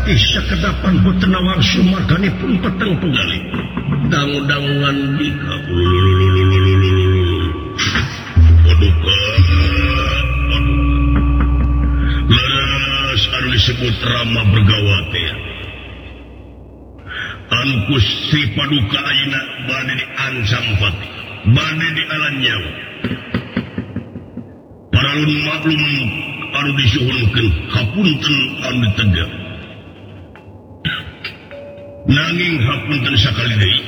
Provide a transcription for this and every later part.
sakedapan botenawang sumarganipun peteng penggali dangu-dangungan bika paduka leres anu disebut Rama Bergawate anu Gusti Paduka ayeuna bade diancam pati bade dialan nyawa paralun maklum anu disuhunkeun hapunten anu ditegak nanging hapunten sakali deui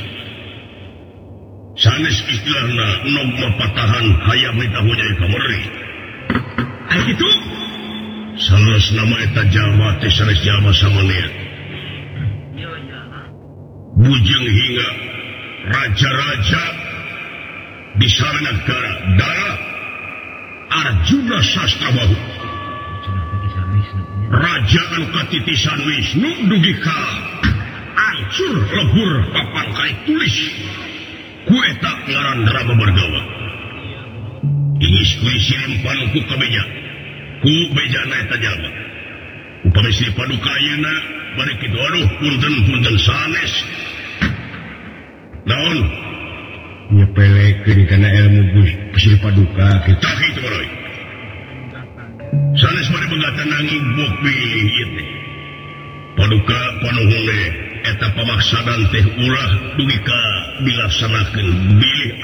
sanes istilahna nogma patahan hayam ditahunya kamari aya kitu sanes nama eta jalma teh sanes jalma samanea bujeng hingga raja-raja di Saranagara darah Arjuna Sastrabahu raja anu katitisan Wisnu dugi ka ancur lebur papan kali tulis ku eta ngaran Rama Bergawa ingis kuisirimpan ku kabeja ku bejana eta jalma upami si Paduka ayeuna bari kitu aduh punten sanes naon nyepelekeun kana ilmu Gusti Paduka kitu kitu baroy sanes bari begatan nanging bukti ieu teh Paduka panuhun eta pamaksanan teh ulah dugi ka dilaksanakeun bilih